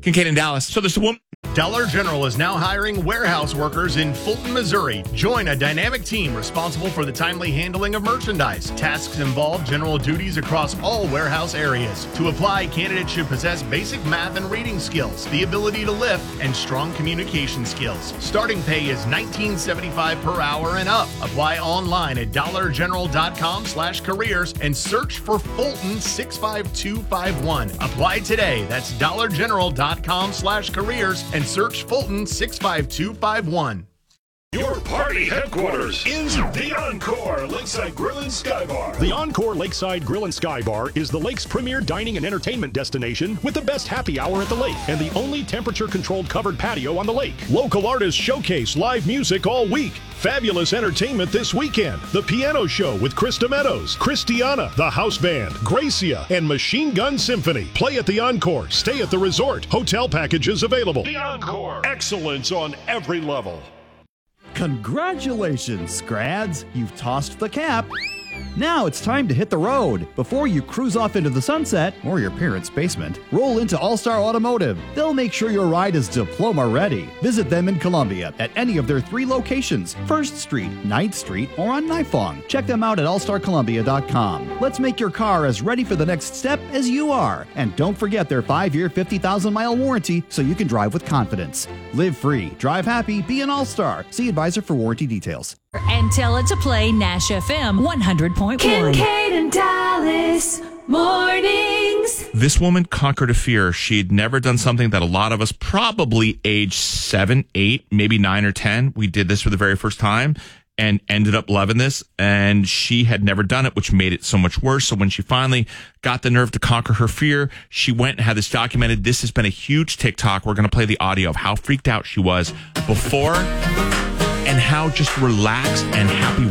Kincaid in Dallas. So there's a woman. Dollar General is now hiring warehouse workers in Fulton, Missouri. Join a dynamic team responsible for the timely handling of merchandise. Tasks involve general duties across all warehouse areas. To apply, candidates should possess basic math and reading skills, the ability to lift, and strong communication skills. Starting pay is $19.75 per hour and up. Apply online at dollargeneral.com/careers and search for Fulton 65251. Apply today. That's dollargeneral.com/careers and search Fulton 65251. Your party headquarters is the Encore Lakeside Grill and Sky Bar. The Encore Lakeside Grill and Sky Bar is the lake's premier dining and entertainment destination with the best happy hour at the lake and the only temperature-controlled covered patio on the lake. Local artists showcase live music all week. Fabulous entertainment this weekend. The Piano Show with Krista Meadows, Christiana, the House Band, Gracia, and Machine Gun Symphony. Play at the Encore. Stay at the resort. Hotel packages available. The Encore. Excellence on every level. Congratulations, Scrads! You've tossed the cap. Now it's time to hit the road. Before you cruise off into the sunset or your parents' basement, roll into All-Star Automotive. They'll make sure your ride is diploma ready. Visit them in Columbia at any of their 3 locations, 1st Street, 9th Street, or on Nifong. Check them out at allstarcolumbia.com. Let's make your car as ready for the next step as you are. And don't forget their 5-year, 50,000-mile warranty so you can drive with confidence. Live free, drive happy, be an All-Star. See advisor for warranty details. And tell it to play Nash FM 100.1. Kincaid and Dallas mornings. This woman conquered a fear. She'd never done something that a lot of us, probably age 7, 8, maybe 9 or 10, we did this for the very first time and ended up loving this. And she had never done it, which made it so much worse. So when she finally got the nerve to conquer her fear, she went and had this documented. This has been a huge TikTok. We're going to play the audio of how freaked out she was before and how just relaxed and happy